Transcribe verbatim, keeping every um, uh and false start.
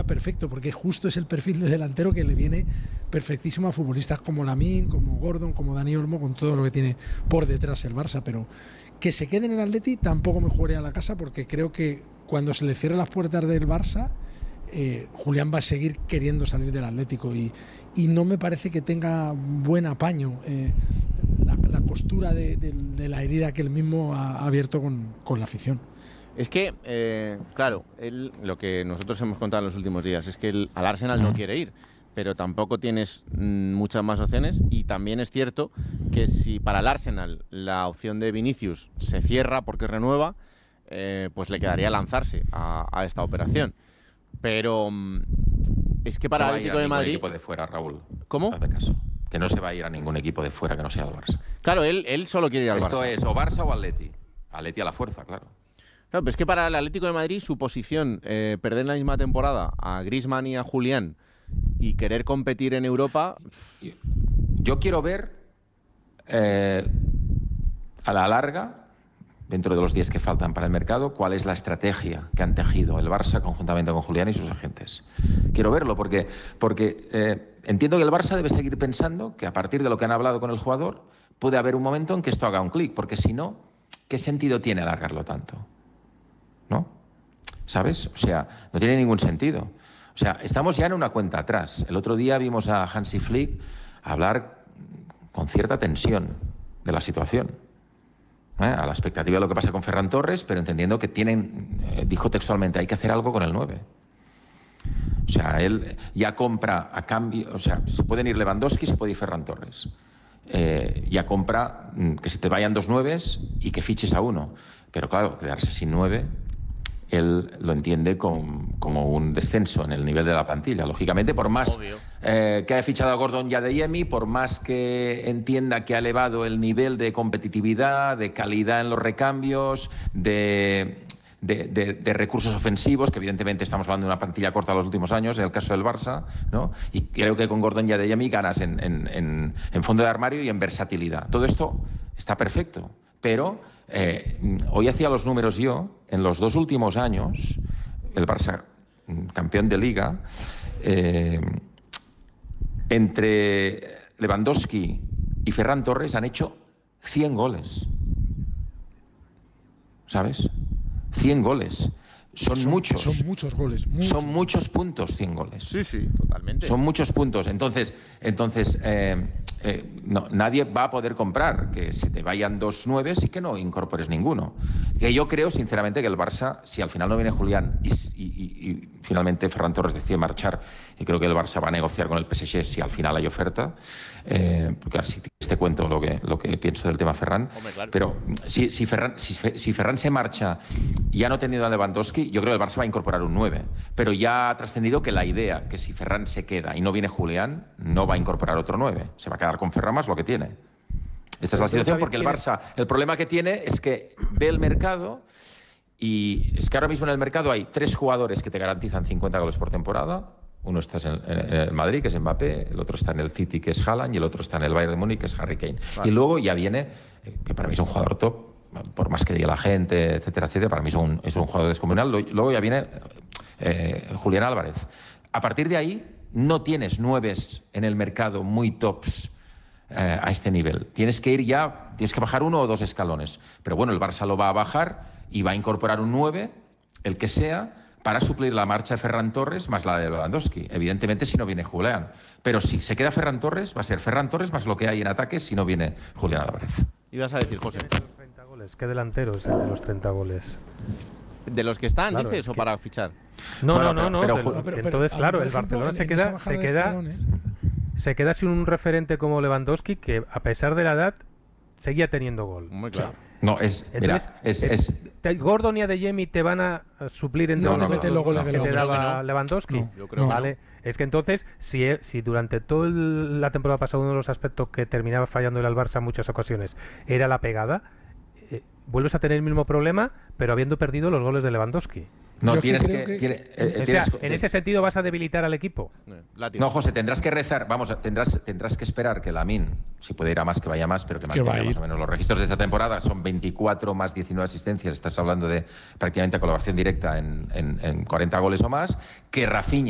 vendría perfecto, porque justo es el perfil de delantero que le viene perfectísimo a futbolistas como Lamine, como Gordon, como Dani Olmo, con todo lo que tiene por detrás el Barça. Pero que se quede en el Atleti tampoco me jugaría a la casa, porque creo que cuando se le cierren las puertas del Barça, eh, Julián va a seguir queriendo salir del Atlético, y, y no me parece que tenga buen apaño eh, la, la costura de, de, de la herida que él mismo ha abierto con, con la afición. Es que, eh, claro, él, lo que nosotros hemos contado en los últimos días es que él, al Arsenal no quiere ir, pero tampoco tienes mmm, muchas más opciones, y también es cierto que si para el Arsenal la opción de Vinicius se cierra porque renueva, eh, pues le quedaría lanzarse a, a esta operación. Pero mmm, es que para no el Atlético de Madrid... equipo de fuera, Raúl. ¿Cómo? Hazme caso. Que no se va a ir a ningún equipo de fuera que no sea el Barça. Claro, él, él solo quiere ir al Esto Barça. Esto es o Barça o Atleti. Atleti a la fuerza, claro. Claro, pero es que para el Atlético de Madrid su posición, eh, perder en la misma temporada a Griezmann y a Julián y querer competir en Europa... Yo, yo quiero ver eh, a la larga, dentro de los días que faltan para el mercado, cuál es la estrategia que han tejido el Barça conjuntamente con Julián y sus agentes. Quiero verlo porque, porque eh, entiendo que el Barça debe seguir pensando que a partir de lo que han hablado con el jugador puede haber un momento en que esto haga un clic, porque si no, ¿qué sentido tiene alargarlo tanto? ¿No? ¿Sabes? O sea, no tiene ningún sentido. O sea, estamos ya en una cuenta atrás. El otro día vimos a Hansi Flick hablar con cierta tensión de la situación, ¿eh? A la expectativa de lo que pasa con Ferran Torres, pero entendiendo que tienen, eh, dijo textualmente, hay que hacer algo con el nueve. O sea, él ya compra a cambio, o sea, se pueden ir Lewandowski, se puede ir Ferran Torres. Eh, ya compra mm, que se te vayan dos nueves y que fiches a uno. Pero claro, quedarse sin nueve, él lo entiende con, como un descenso en el nivel de la plantilla. Lógicamente, por más eh, que haya fichado a Gordon y a Adeyemi, por más que entienda que ha elevado el nivel de competitividad, de calidad en los recambios, de, de, de, de recursos ofensivos, que evidentemente estamos hablando de una plantilla corta en los últimos años, en el caso del Barça, ¿no? Y creo que con Gordon y Adeyemi ganas en, en, en, en fondo de armario y en versatilidad. Todo esto está perfecto, pero eh, hoy hacía los números yo. En los dos últimos años, el Barça, campeón de Liga, eh, entre Lewandowski y Ferran Torres han hecho cien goles. ¿Sabes? cien goles. Son, son muchos. Son muchos goles. Muchos. Son muchos puntos, cien goles. Sí, sí, totalmente. Son muchos puntos. Entonces, entonces eh, eh, no, nadie va a poder comprar que se te vayan dos nueves y que no incorpores ninguno. Que yo creo, sinceramente, que el Barça, si al final no viene Julián y, y, y, y finalmente Ferran Torres decide marchar, y creo que el Barça va a negociar con el P S G si al final hay oferta, eh, porque así te cuento lo que, lo que pienso del tema Ferran. Hombre, claro. Pero si, si, Ferran, si, si Ferran se marcha y ya no teniendo a Lewandowski, yo creo que el Barça va a incorporar un nueve. Pero ya ha trascendido que la idea, que si Ferran se queda y no viene Julián, no va a incorporar otro nueve. Se va a quedar con Ferran más lo que tiene. Esta es la situación, porque el Barça, el problema que tiene es que ve el mercado, y es que ahora mismo en el mercado hay tres jugadores que te garantizan cincuenta goles por temporada. Uno está en el, en el Madrid, que es Mbappé, el otro está en el City, que es Haaland, y el otro está en el Bayern de Múnich, que es Harry Kane. Vale. Y luego ya viene, que para mí es un jugador top, por más que diga la gente, etcétera, etcétera, para mí es un, es un jugador descomunal. Luego ya viene eh, Julián Álvarez. A partir de ahí, no tienes nueves en el mercado muy tops eh, a este nivel. Tienes que ir ya, tienes que bajar uno o dos escalones. Pero bueno, el Barça lo va a bajar y va a incorporar un nueve, el que sea, para suplir la marcha de Ferran Torres más la de Lewandowski. Evidentemente, si no viene Julián. Pero si se queda Ferran Torres, va a ser Ferran Torres más lo que hay en ataque si no viene Julián Álvarez. Ibas a decir, José. treinta goles. ¿Qué delantero es el de los treinta goles? ¿De los que están, claro, dices, o que... para fichar? No, bueno, no, no. Pero, no, pero, pero, pero, entonces, claro, el ejemplo, Barcelona en, se queda, se queda, se queda sin un referente como Lewandowski, que a pesar de la edad seguía teniendo gol. Muy claro. No, es, entonces, mira, es, es, es Gordon y Adeyemi te van a suplir entre no, no, los, no, los goles no, que no, te no, daba no. Lewandowski. No, yo creo vale, que no. Es que entonces, si, si durante toda la temporada pasada uno de los aspectos que terminaba fallando el Barça en muchas ocasiones era la pegada, eh, vuelves a tener el mismo problema, pero habiendo perdido los goles de Lewandowski. No, Yo tienes que... que tiene, eh, o tienes, sea, en ese sentido vas a debilitar al equipo. No, José, tendrás que rezar, vamos, tendrás, tendrás que esperar que Lamine, si puede ir a más, que vaya más, pero que mantenga más o menos los registros de esta temporada. Son veinticuatro más diecinueve asistencias, estás hablando de prácticamente colaboración directa en, en, en cuarenta goles o más, que Rafinha